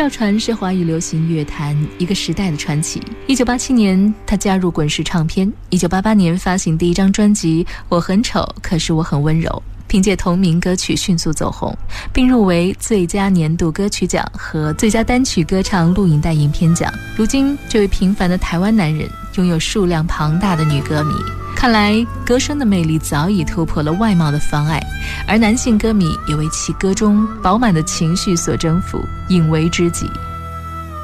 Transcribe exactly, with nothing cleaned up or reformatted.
小船是华语流行乐坛一个时代的传奇。一九八七年，他加入滚石唱片。一九八八年发行第一张专辑《我很丑，可是我很温柔》，凭借同名歌曲迅速走红，并入围最佳年度歌曲奖和最佳单曲歌唱录影带影片奖。如今，这位平凡的台湾男人拥有数量庞大的女歌迷。看来歌声的魅力早已突破了外貌的妨碍，而男性歌迷也为其歌中饱满的情绪所征服，引为知己。